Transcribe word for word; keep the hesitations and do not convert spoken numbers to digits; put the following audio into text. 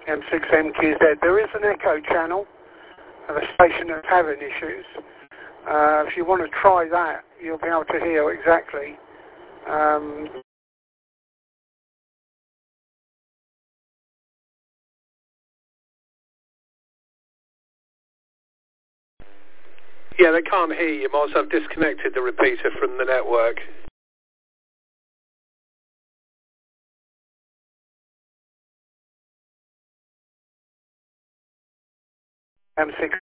M six M Q Z. There is an echo channel of a station that's having issues. Uh, if you want to try that, you'll be able to hear exactly. Um, yeah, they can't hear you, Moz. I've disconnected the repeater from the network. M six